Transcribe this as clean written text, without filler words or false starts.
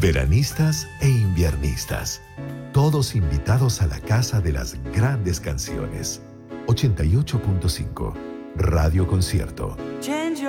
Veranistas e inviernistas, todos invitados a la Casa de las Grandes Canciones. 88.5 Radio Concierto.